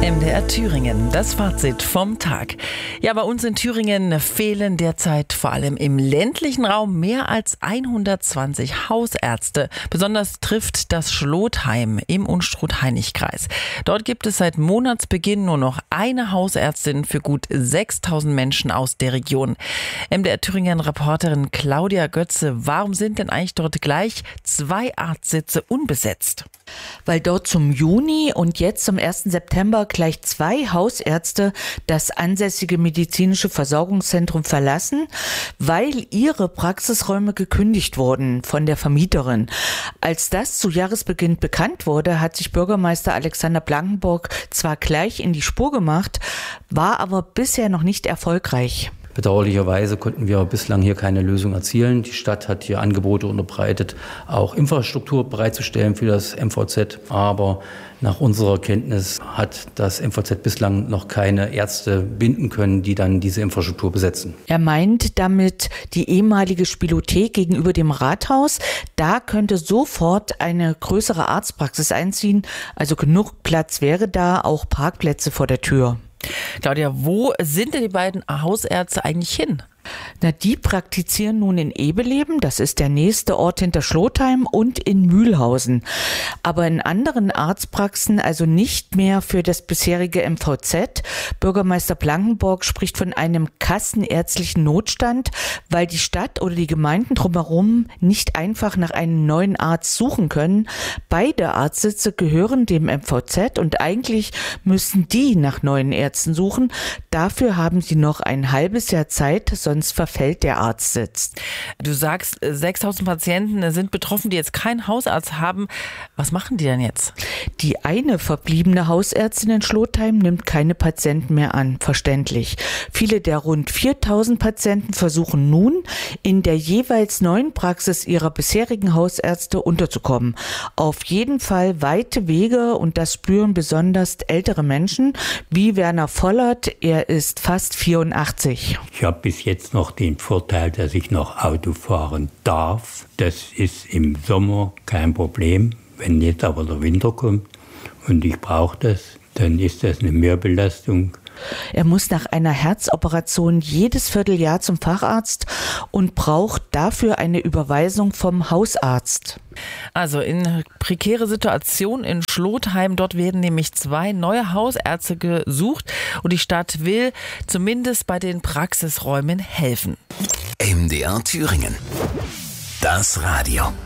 MDR Thüringen, das Fazit vom Tag. Ja, bei uns in Thüringen fehlen derzeit vor allem im ländlichen Raum mehr als 120 Hausärzte. Besonders trifft das Schlotheim im Unstrut-Hainich-Kreis. Dort gibt es seit Monatsbeginn nur noch eine Hausärztin für gut 6.000 Menschen aus der Region. MDR Thüringen-Reporterin Claudia Götze, warum sind denn eigentlich dort gleich 2 Arztsitze unbesetzt? Weil dort zum Juni und jetzt zum 1. September gleich 2 Hausärzte das ansässige medizinische Versorgungszentrum verlassen, weil ihre Praxisräume gekündigt wurden von der Vermieterin. Als das zu Jahresbeginn bekannt wurde, hat sich Bürgermeister Alexander Blankenburg zwar gleich in die Spur gemacht, war aber bisher noch nicht erfolgreich. Bedauerlicherweise konnten wir bislang hier keine Lösung erzielen. Die Stadt hat hier Angebote unterbreitet, auch Infrastruktur bereitzustellen für das MVZ. Aber nach unserer Kenntnis hat das MVZ bislang noch keine Ärzte binden können, die dann diese Infrastruktur besetzen. Er meint damit die ehemalige Spielothek gegenüber dem Rathaus. Da könnte sofort eine größere Arztpraxis einziehen. Also genug Platz wäre da, auch Parkplätze vor der Tür. Claudia, wo sind denn die beiden Hausärzte eigentlich hin? Die praktizieren nun in Ebeleben, das ist der nächste Ort hinter Schlotheim, und in Mühlhausen. Aber in anderen Arztpraxen, also nicht mehr für das bisherige MVZ. Bürgermeister Blankenburg spricht von einem kassenärztlichen Notstand, weil die Stadt oder die Gemeinden drumherum nicht einfach nach einem neuen Arzt suchen können. Beide Arztsitze gehören dem MVZ und eigentlich müssen die nach neuen Ärzten suchen. Dafür haben sie noch ein halbes Jahr Zeit, sonst verfällt der Arztsitz. Du sagst, 6.000 Patienten sind betroffen, die jetzt keinen Hausarzt haben. Was machen die denn jetzt? Die eine verbliebene Hausärztin in Schlotheim nimmt keine Patienten mehr an, verständlich. Viele der rund 4.000 Patienten versuchen nun, in der jeweils neuen Praxis ihrer bisherigen Hausärzte unterzukommen. Auf jeden Fall weite Wege, und das spüren besonders ältere Menschen, wie Werner Vollert. Er ist fast 84. Ich habe bis jetzt noch den Vorteil, dass ich noch Auto fahren darf. Das ist im Sommer kein Problem. Wenn jetzt aber der Winter kommt und ich brauche das, dann ist das eine Mehrbelastung. Er muss nach einer Herzoperation jedes Vierteljahr zum Facharzt und braucht dafür eine Überweisung vom Hausarzt. Also in prekäre Situation in Schlotheim, dort werden nämlich 2 neue Hausärzte gesucht und die Stadt will zumindest bei den Praxisräumen helfen. MDR Thüringen. Das Radio.